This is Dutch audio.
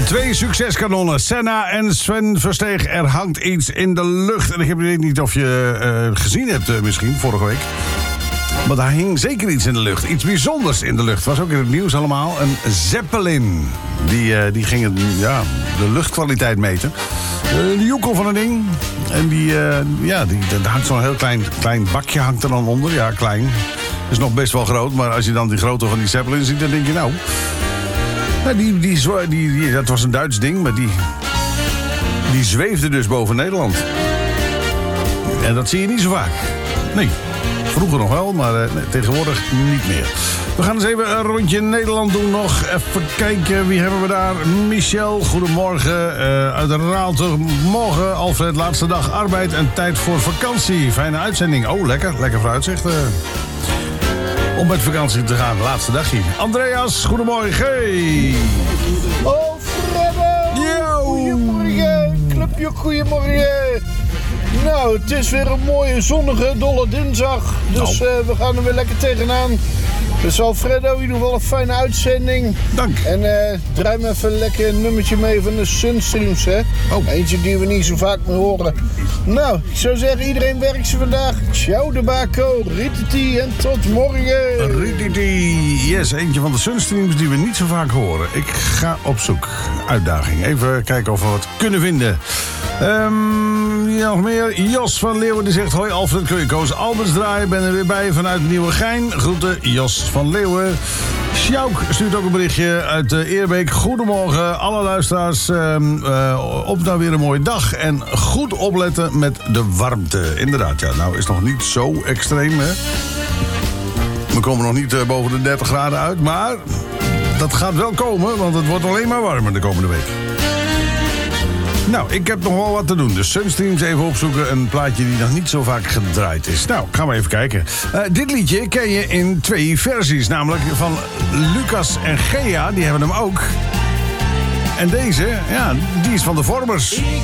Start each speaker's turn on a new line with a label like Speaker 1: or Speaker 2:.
Speaker 1: Twee succeskanonnen, Senna en Sven Versteeg. Er hangt iets in de lucht. En ik weet niet of je gezien hebt misschien, vorige week. Maar daar hing zeker iets in de lucht. Iets bijzonders in de lucht. Was ook in het nieuws allemaal. Een Zeppelin. Die ging de luchtkwaliteit meten. De joekel van een ding. En daar hangt zo'n heel klein bakje hangt er dan onder. Ja, klein. Is nog best wel groot. Maar als je dan die grootte van die Zeppelin ziet, dan denk je nou... dat was een Duits ding, maar die zweefde dus boven Nederland. En dat zie je niet zo vaak. Nee, vroeger nog wel, maar tegenwoordig niet meer. We gaan eens even een rondje Nederland doen nog. Even kijken, wie hebben we daar? Michel, goedemorgen. Uit Raalte, morgen. Alfred, laatste dag arbeid en tijd voor vakantie. Fijne uitzending. Oh, lekker vooruitzicht. Om met vakantie te gaan, laatste dagje. Andreas, goedemorgen. Hey.
Speaker 2: Oh, Freddo.
Speaker 1: Yo.
Speaker 2: Goedemorgen. Clubje, goedemorgen. Nou, het is weer een mooie zonnige, dolle dinsdag. Dus we gaan er weer lekker tegenaan. Dus Alfredo, in ieder geval een fijne uitzending.
Speaker 1: Dank.
Speaker 2: En draai me even lekker een nummertje mee van de Sunstreams, hè.
Speaker 1: Oh.
Speaker 2: Eentje die we niet zo vaak meer horen. Nou, ik zou zeggen, iedereen werkt ze vandaag. Ciao de Baco, Rititi en tot morgen.
Speaker 1: Rititi, yes, eentje van de Sunstreams die we niet zo vaak horen. Ik ga op zoek. Uitdaging. Even kijken of we wat kunnen vinden. Nog meer. Jos van Leeuwen die zegt... Hoi Alfred, kun je Koos Alberts draaien? Ben er weer bij vanuit Nieuwegein. Groeten, Jos van Leeuwen. Sjouk stuurt ook een berichtje uit Eerbeek. Goedemorgen, alle luisteraars. Op nou weer een mooie dag. En goed opletten met de warmte. Inderdaad, ja, nou is nog niet zo extreem, hè. We komen nog niet boven de 30 graden uit. Maar dat gaat wel komen, want het wordt alleen maar warmer de komende week. Nou, ik heb nog wel wat te doen. Dus Sunstreams even opzoeken. Een plaatje die nog niet zo vaak gedraaid is. Nou, gaan we even kijken. Dit liedje ken je in 2 versies. Namelijk van Lucas en Gea. Die hebben hem ook. En deze, ja, die is van de Vormers.